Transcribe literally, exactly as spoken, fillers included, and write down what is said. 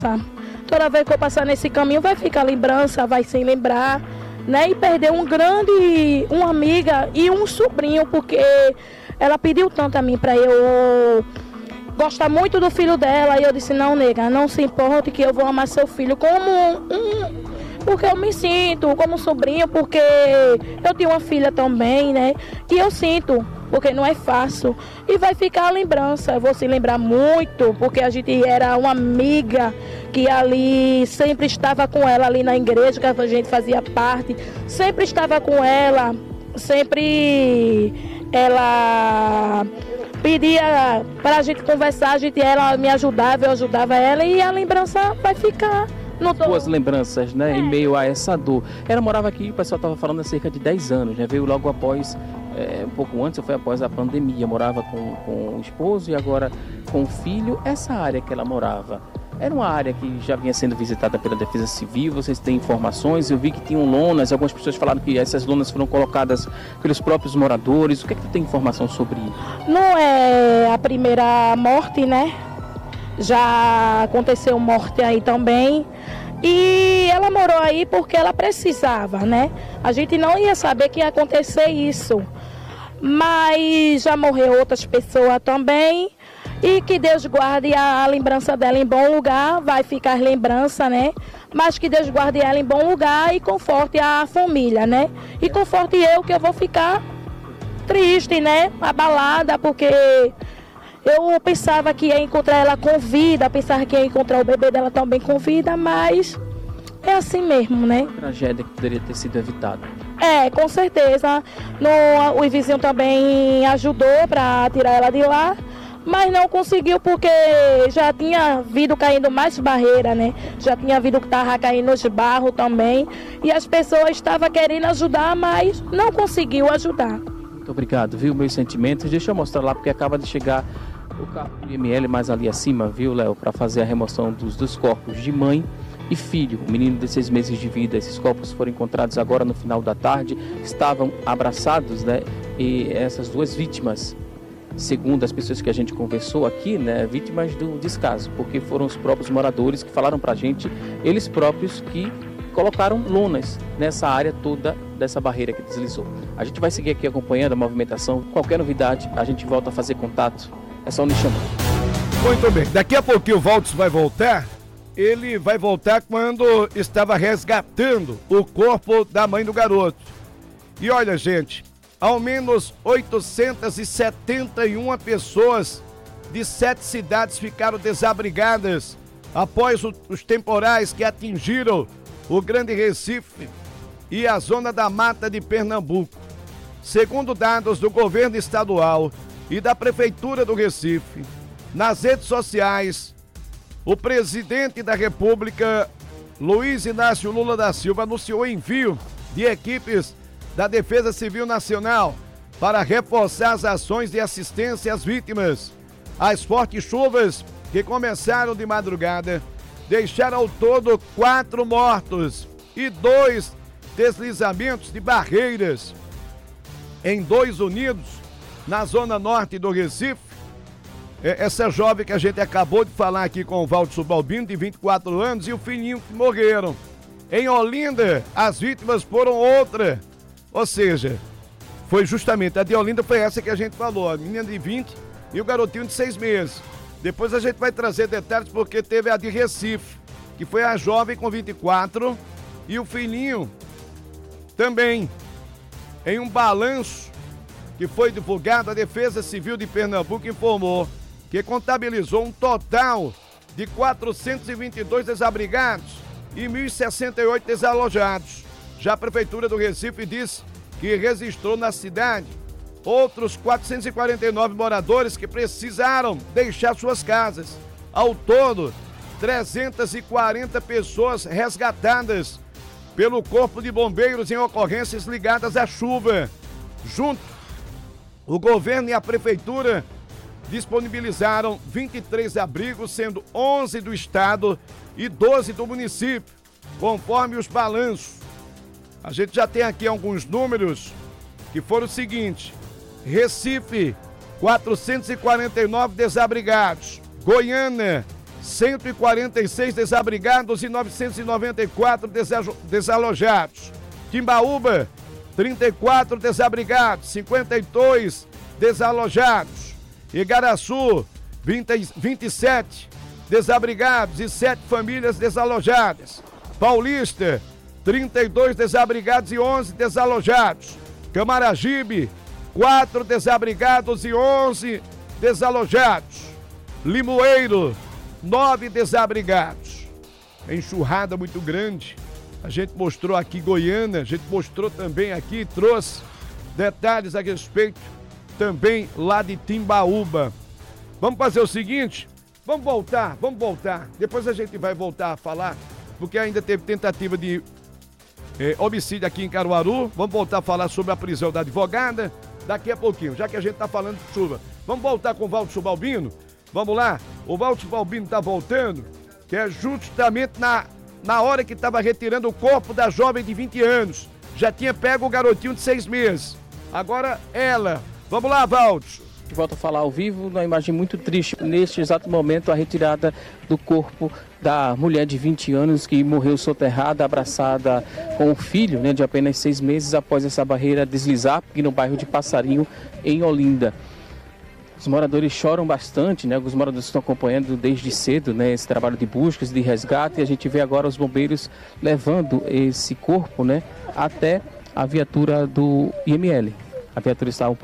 Toda vez que eu passar nesse caminho vai ficar lembrança, vai se lembrar, né? E perder um grande, uma amiga e um sobrinho, porque ela pediu tanto a mim para eu gostar muito do filho dela. E eu disse, não, nega, não se importe que eu vou amar seu filho como um... porque eu me sinto como sobrinho, porque eu tenho uma filha também, né? Que eu sinto, porque não é fácil. E vai ficar a lembrança, eu vou se lembrar muito, porque a gente era uma amiga que ali sempre estava com ela ali na igreja, que a gente fazia parte, sempre estava com ela, sempre ela pedia para a gente conversar, a gente, ela me ajudava, eu ajudava ela, e a lembrança vai ficar. Não tô... Boas lembranças, né? É. Em meio a essa dor. Ela morava aqui, o pessoal estava falando há cerca de dez anos, né? Veio logo após, é, um pouco antes, foi após a pandemia. Morava com, com o esposo e agora com o filho. Essa área que ela morava, era uma área que já vinha sendo visitada pela Defesa Civil, vocês têm informações? Eu vi que tinham lonas, algumas pessoas falaram que essas lonas foram colocadas pelos próprios moradores. O que é que tu tem informação sobre isso? Não é a primeira morte, né? Já aconteceu morte aí também. E ela morou aí porque ela precisava, né? A gente não ia saber que ia acontecer isso. Mas já morreu outras pessoas também. E que Deus guarde a lembrança dela em bom lugar. Vai ficar lembrança, né? Mas que Deus guarde ela em bom lugar e conforte a família, né? E conforte eu, que eu vou ficar triste, né? Abalada, porque eu pensava que ia encontrar ela com vida, pensava que ia encontrar o bebê dela também com vida, mas é assim mesmo, né? Uma tragédia que poderia ter sido evitada. É, com certeza. No, o vizinho também ajudou para tirar ela de lá, mas não conseguiu porque já tinha vindo caindo mais barreira, né? Já tinha vindo que estava caindo de barro também, e as pessoas estavam querendo ajudar, mas não conseguiu ajudar. Muito obrigado, viu? Meus sentimentos. Deixa eu mostrar lá, porque acaba de chegar o carro do I M L mais ali acima, viu, Léo? Para fazer a remoção dos, dos corpos de mãe e filho. O menino de seis meses de vida. Esses corpos foram encontrados agora no final da tarde. Estavam abraçados, né? E essas duas vítimas, segundo as pessoas que a gente conversou aqui, né? Vítimas do descaso, porque foram os próprios moradores que falaram pra gente, eles próprios que colocaram lonas nessa área toda dessa barreira que deslizou. A gente vai seguir aqui acompanhando a movimentação. Qualquer novidade, a gente volta a fazer contato. É só nos chamar. Muito bem. Daqui a pouquinho o Valdes vai voltar. Ele vai voltar quando estava resgatando o corpo da mãe do garoto. E olha, gente, ao menos oitocentas e setenta e uma pessoas de sete cidades ficaram desabrigadas após o, os temporais que atingiram o Grande Recife e a zona da Mata de Pernambuco. Segundo dados do governo estadual e da Prefeitura do Recife, nas redes sociais, o presidente da República, Luiz Inácio Lula da Silva, anunciou o envio de equipes da Defesa Civil Nacional para reforçar as ações de assistência às vítimas. As fortes chuvas que começaram de madrugada deixaram ao todo quatro mortos e dois deslizamentos de barreiras em Dois Unidos, na zona norte do Recife. Essa jovem que a gente acabou de falar aqui com o Valdes Balbino, de vinte e quatro anos, e o filhinho que morreram. Em Olinda, as vítimas foram outra. Ou seja, foi justamente a de Olinda, foi essa que a gente falou, a menina de vinte e o garotinho de seis meses. Depois a gente vai trazer detalhes, porque teve a de Recife, que foi a jovem com vinte e quatro, e o filhinho também. Em um balanço que foi divulgado, a Defesa Civil de Pernambuco informou que contabilizou um total de quatrocentos e vinte e dois desabrigados e mil e sessenta e oito desalojados. Já a Prefeitura do Recife disse que registrou na cidade outros quatrocentos e quarenta e nove moradores que precisaram deixar suas casas. Ao todo, trezentas e quarenta pessoas resgatadas pelo Corpo de Bombeiros em ocorrências ligadas à chuva. Junto, o governo e a Prefeitura disponibilizaram vinte e três abrigos, sendo onze do estado e doze do município, conforme os balanços. A gente já tem aqui alguns números que foram os seguintes: Recife, quatrocentos e quarenta e nove desabrigados; Goiânia, cento e quarenta e seis desabrigados e novecentos e noventa e quatro desalojados. Timbaúba, trinta e quatro desabrigados, cinquenta e dois desalojados. Igaraçu, vinte, vinte e sete desabrigados e sete famílias desalojadas. Paulista, trinta e dois desabrigados e onze desalojados. Camaragibe, quatro desabrigados e onze desalojados. Limoeiro, nove desabrigados. Enxurrada muito grande. A gente mostrou aqui Goiânia, a gente mostrou também aqui, trouxe detalhes a respeito também lá de Timbaúba. Vamos fazer o seguinte, vamos voltar, vamos voltar. Depois a gente vai voltar a falar, porque ainda teve tentativa de eh, homicídio aqui em Caruaru. Vamos voltar a falar sobre a prisão da advogada daqui a pouquinho, já que a gente está falando de chuva. Vamos voltar com o Valdo Balbino? Vamos lá? O Valdo Balbino está voltando, que é justamente na, na hora que estava retirando o corpo da jovem de vinte anos. Já tinha pego o garotinho de seis meses. Agora ela. Vamos lá, Valdo. De volta a falar ao vivo, uma imagem muito triste. Neste exato momento, a retirada do corpo da mulher de vinte anos que morreu soterrada, abraçada com o filho, né, de apenas seis meses após essa barreira deslizar aqui no bairro de Passarinho, em Olinda. Os moradores choram bastante, né? Os moradores estão acompanhando desde cedo, né, esse trabalho de buscas, de resgate, e a gente vê agora os bombeiros levando esse corpo, né, até a viatura do I M L. A viatura está um